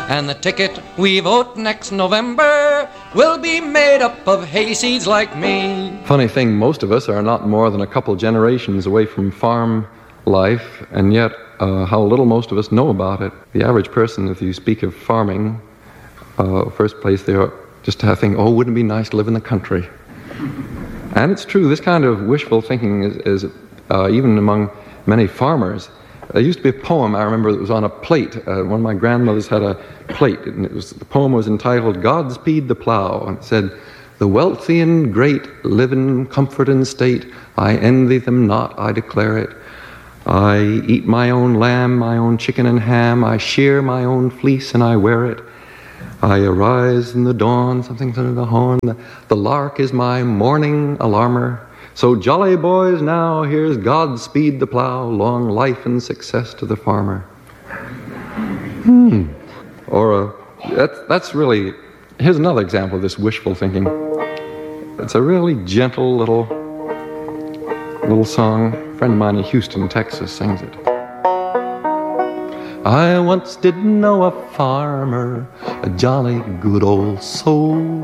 And the ticket we vote next November will be made up of hayseeds like me. Funny thing, most of us are not more than a couple generations away from farm life, and yet how little most of us know about it. The average person, if you speak of farming, first place they just think, oh, wouldn't it be nice to live in the country? And it's true, this kind of wishful thinking is even among many farmers. There used to be a poem, I remember, that was on a plate. One of my grandmothers had a plate, and the poem was entitled, Godspeed the Plow, and it said, the wealthy and great live in comfort and state. I envy them not, I declare it. I eat my own lamb, my own chicken and ham. I shear my own fleece and I wear it. I arise in the dawn, something to the horn. The lark is my morning alarmer. So jolly boys, now here's Godspeed the plow, long life and success to the farmer. Or that's really, here's another example of this wishful thinking. It's a really gentle little song. A friend of mine in Houston, Texas sings it. I once did know a farmer, a jolly good old soul.